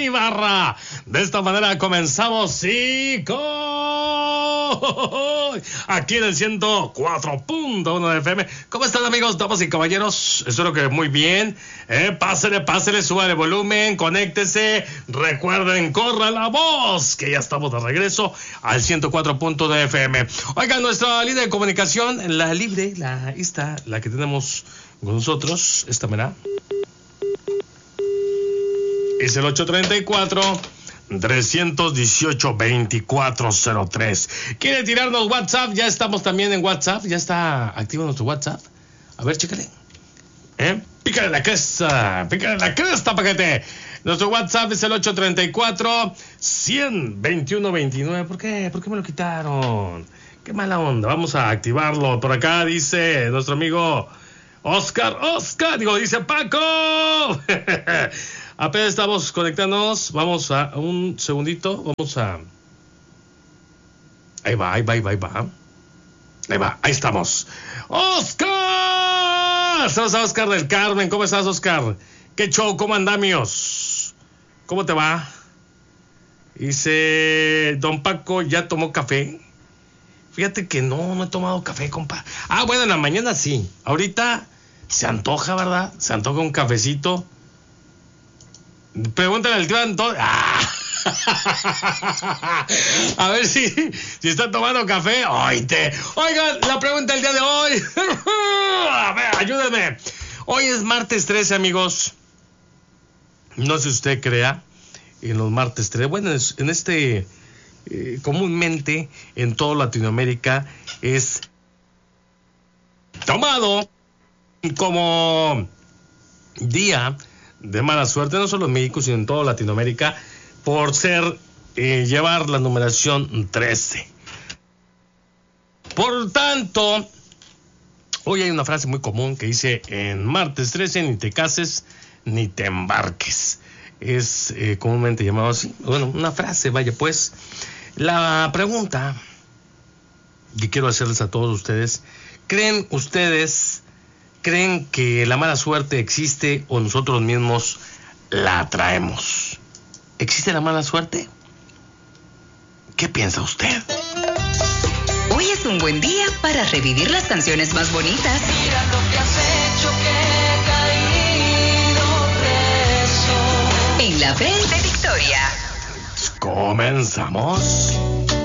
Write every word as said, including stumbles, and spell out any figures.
Ibarra. De esta manera comenzamos, sí, con... aquí en el ciento cuatro punto uno de F M. ¿Cómo están, amigos, damas y caballeros? Espero que muy bien. Eh, pásele, pásele, suba el volumen, conéctese. Recuerden, corra la voz, que ya estamos de regreso al ciento cuatro punto uno de F M. Oigan, nuestra línea de comunicación, la libre, la esta, la que tenemos con nosotros, esta manera, es el ocho treinta y cuatro, trescientos dieciocho, veinticuatro cero tres. ¿Quiere tirarnos WhatsApp? Ya estamos también en WhatsApp. Ya está activo nuestro WhatsApp. A ver, chécale. ¿Eh? Pícale la cresta. Pícale la cresta, paquete. Nuestro WhatsApp es el ocho treinta y cuatro, cien, veintiuno veintinueve. ¿Por qué? ¿Por qué me lo quitaron? Qué mala onda. Vamos a activarlo. Por acá dice nuestro amigo Oscar. Oscar. Digo, dice Paco. Apenas estamos conectándonos. Vamos a un segundito. Vamos a... Ahí va, ahí va, ahí va, ahí va. Ahí va, ahí estamos. ¡Oscar! Saludos a Oscar del Carmen. ¿Cómo estás, Oscar? ¿Qué show? ¿Cómo andamios? ¿Cómo te va? Dice Don Paco, ¿ya tomó café? Fíjate que no, no he tomado café, compa. Ah, bueno, en la mañana sí. Ahorita se antoja, ¿verdad? Se antoja un cafecito. Pregúntale al tío Antonio. ¡Ah! A ver si, si está tomando café. Oíste. Oigan, la pregunta del día de hoy. A ver, ayúdenme. Hoy es martes trece, amigos. No sé si usted crea en los martes trece. Bueno, en este, eh, comúnmente en toda Latinoamérica es tomado como día de mala suerte, no solo en México, sino en toda Latinoamérica, por ser, eh, llevar la numeración trece. Por tanto, hoy hay una frase muy común que dice: en martes trece ni te cases ni te embarques. Es eh, comúnmente llamado así. Bueno, una frase, vaya pues. La pregunta que quiero hacerles a todos ustedes: ¿creen ustedes, creen que la mala suerte existe o nosotros mismos la atraemos? ¿Existe la mala suerte? ¿Qué piensa usted? Hoy es un buen día para revivir las canciones más bonitas. Mira lo que has hecho, que he caído preso. En la Belle de Victoria. Comenzamos.